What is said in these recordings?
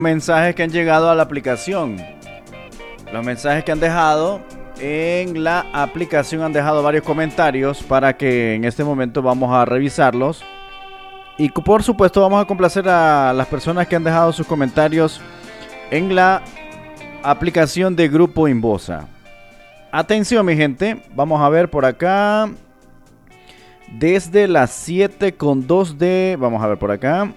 Mensajes que han llegado a la aplicación. Los mensajes que han dejado en la aplicación han dejado varios comentarios para que en este momento vamos a revisarlos. Y por supuesto vamos a complacer a las personas que han dejado sus comentarios en la aplicación de Grupo Inbosa. Atención mi gente, vamos a ver por acá. Desde las 7:02 de... Vamos a ver por acá.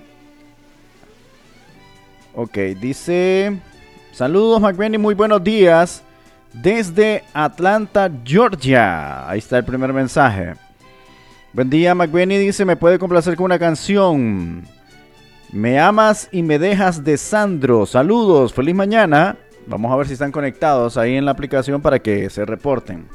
Ok, dice... Saludos McBenny, muy buenos días. Desde Atlanta, Georgia. Ahí está el primer mensaje. Buen día McBenny, dice, me puede complacer con una canción. Me amas y me dejas de Sandro. Saludos, feliz mañana. Vamos a ver si están conectados ahí en la aplicación para que se reporten.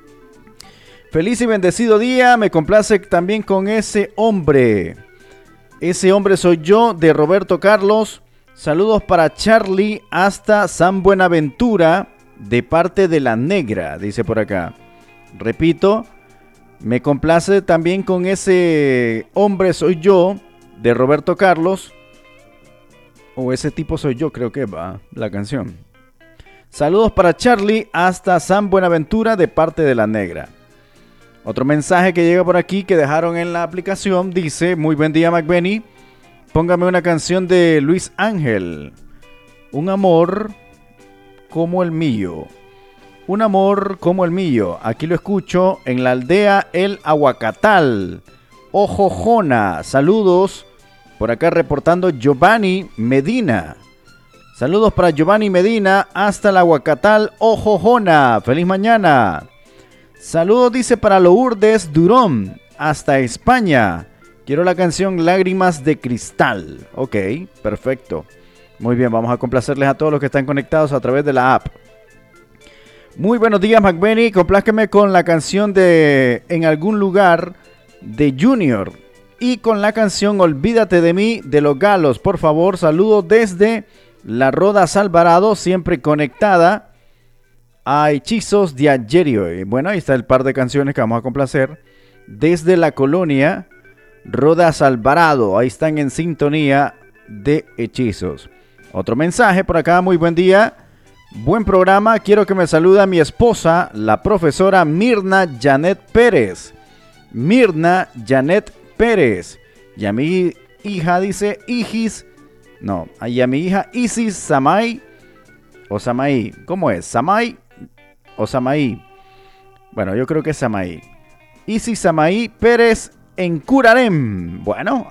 Feliz y bendecido día, me complace también con Ese hombre. Ese hombre soy yo, de Roberto Carlos. Saludos para Charlie hasta San Buenaventura, de parte de La Negra, dice por acá. Repito, me complace también con Ese hombre soy yo, de Roberto Carlos. O Ese tipo soy yo, creo que va la canción. Saludos para Charlie hasta San Buenaventura, de parte de La Negra. Otro mensaje que llega por aquí que dejaron en la aplicación dice: muy buen día McBenny, póngame una canción de Luis Ángel. Un amor como el mío. Un amor como el mío. Aquí lo escucho en la aldea El Aguacatal. Ojojona. Saludos. Por acá reportando Giovanni Medina. Saludos para Giovanni Medina hasta el Aguacatal Ojojona. Feliz mañana. Saludos, dice, para Lourdes Durón, hasta España. Quiero la canción Lágrimas de Cristal. Ok, perfecto. Muy bien, vamos a complacerles a todos los que están conectados a través de la app. Muy buenos días, McBenny. Complázqueme con la canción de En algún lugar de Junior. Y con la canción Olvídate de mí de Los Galos. Por favor, saludos desde La Rodas Alvarado, siempre conectada a Hechizos de ayer y hoy. Bueno, ahí está el par de canciones que vamos a complacer. Desde la colonia Rodas Alvarado. Ahí están en sintonía de Hechizos. Otro mensaje por acá. Muy buen día. Buen programa. Quiero que me salude a mi esposa, la profesora Mirna Janet Pérez. Mirna Janet Pérez. Y a mi hija dice Igis. No, y a mi hija Isis Samay. O Samaí. ¿Cómo es? Samay o Samaí. Bueno, yo creo que es Samaí. Isis Samaí Pérez en Curarén. Bueno,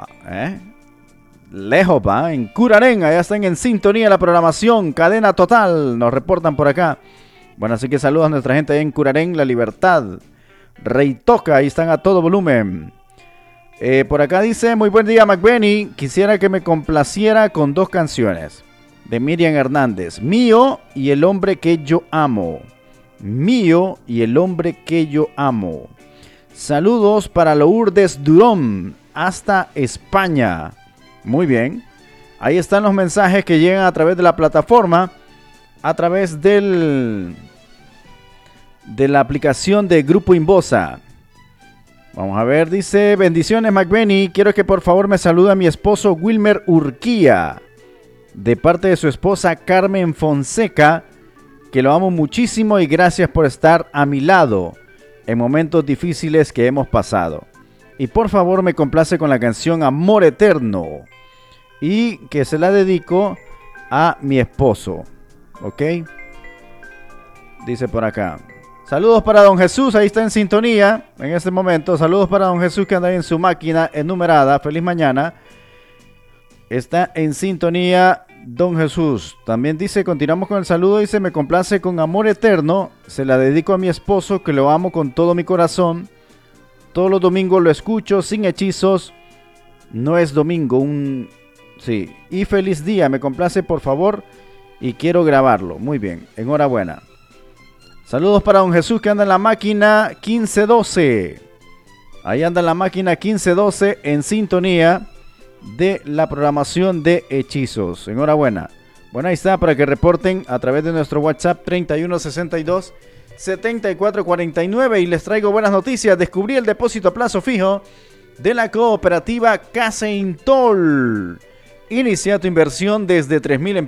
lejos va, en Curarén. Allá están en sintonía la programación. Cadena Total, nos reportan por acá. Bueno, así que saludos a nuestra gente ahí en Curarén, La Libertad. Rey Toca, ahí están a todo volumen. Por acá dice, muy buen día McBenny. Quisiera que me complaciera con dos canciones de Miriam Hernández. Mío y El hombre que yo amo. Mío y El hombre que yo amo. Saludos para Lourdes Durón hasta España. Muy bien. Ahí están los mensajes que llegan a través de la plataforma, a través de la aplicación de Grupo Inbosa. Vamos a ver, dice, bendiciones McBenny. Quiero que por favor me salude a mi esposo Wilmer Urquía, de parte de su esposa Carmen Fonseca, que lo amo muchísimo y gracias por estar a mi lado en momentos difíciles que hemos pasado. Y por favor me complace con la canción Amor Eterno y que se la dedico a mi esposo. ¿Ok? Dice por acá. Saludos para don Jesús, ahí está en sintonía en este momento. Saludos para don Jesús que anda ahí en su máquina enumerada. Feliz mañana. Está en sintonía don Jesús. También dice, continuamos con el saludo. Dice, me complace con Amor Eterno. Se la dedico a mi esposo que lo amo con todo mi corazón. Todos los domingos lo escucho sin hechizos. No es domingo, sí. Y feliz día, me complace por favor. Y quiero grabarlo. Muy bien, enhorabuena. Saludos para don Jesús que anda en la máquina 1512. Ahí anda en la máquina 1512 en sintonía de la programación de Hechizos. Enhorabuena. Bueno, ahí está para que reporten a través de nuestro WhatsApp 3162 7449 y les traigo buenas noticias. Descubrí el depósito a plazo fijo de la cooperativa Caseintol. Inicia tu inversión desde 3.000 empiras